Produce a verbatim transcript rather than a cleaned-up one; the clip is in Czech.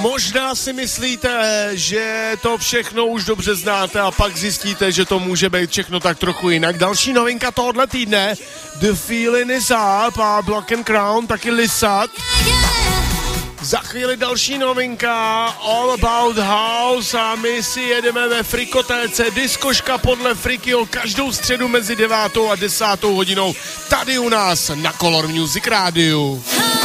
Možná si myslíte, že to všechno už dobře znáte a pak zjistíte, že to může být všechno tak trochu jinak. Další novinka tohohle týdne, The Feeling is Up a Block and Crown, taky Lissat. Za chvíli další novinka, All About House a my si jedeme ve Frikotéce, diskoška podle Frikyho každou středu mezi devátou a desátou hodinou tady u nás na Color Music Rádiu.